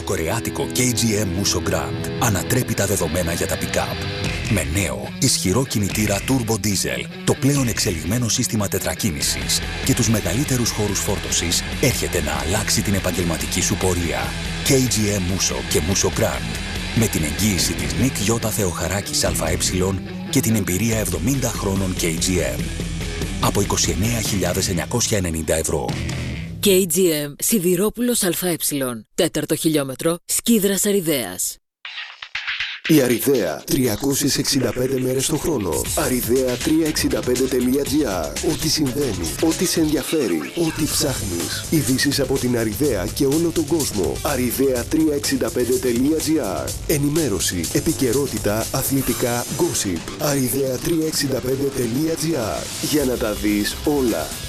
νοτιοκορεάτικο KGM Musso Grand ανατρέπει τα δεδομένα για τα pick-up. Με νέο, ισχυρό κινητήρα Turbo Diesel, το πλέον εξελιγμένο σύστημα τετρακίνησης και τους μεγαλύτερους χώρους φόρτωσης, έρχεται να αλλάξει την επαγγελματική σου πορεία. KGM Musso και Musso Grand. Με την εγγύηση της Νικ Γιώτα Θεοχαράκης ΑΕ και την εμπειρία 70 χρόνων KGM. Από 29.990 ευρώ. KGM Σιδηρόπουλος ΑΕ. Τέταρτο χιλιόμετρο, Σκίδρας Αριδέας. Η Αριδαία, 365 μέρες το χρόνο. Arιδea365.gr. Ό,τι συμβαίνει, ό,τι σε ενδιαφέρει, ό,τι ψάχνεις. Ειδήσεις από την Αριδαία και όλο τον κόσμο. Arιδea365.gr. Ενημέρωση, επικαιρότητα, αθλητικά, gossip. Arιδea365.gr. Για να τα δεις όλα.